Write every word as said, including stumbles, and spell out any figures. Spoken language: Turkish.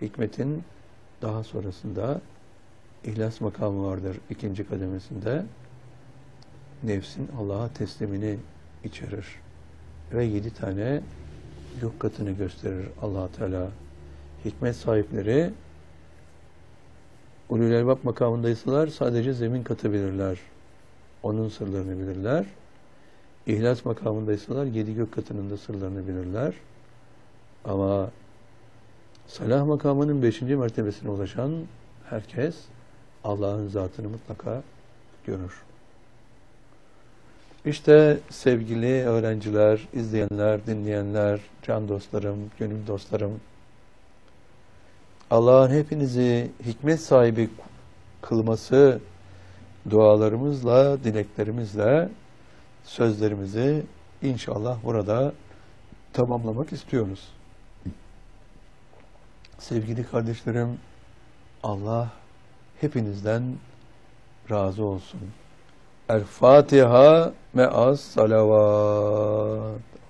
hikmetin daha sonrasında ihlas makamı vardır ikinci kademesinde. Nefsin Allah'a teslimini içerir. Ve yedi tane yok katını gösterir Allah Teala. Hikmet sahipleri ulul elbab makamındaysalar sadece zemin katı bilirler. Onun sırlarını bilirler. İhlas makamındaysalar yedi gök katının da sırlarını bilirler. Ama salah makamının beşinci mertebesine ulaşan herkes Allah'ın zatını mutlaka görür. İşte sevgili öğrenciler, izleyenler, dinleyenler, can dostlarım, gönül dostlarım, Allah'ın hepinizi hikmet sahibi kılması dualarımızla, dileklerimizle sözlerimizi inşallah burada tamamlamak istiyoruz. Sevgili kardeşlerim, Allah hepinizden razı olsun. El Fatiha me'as salavat.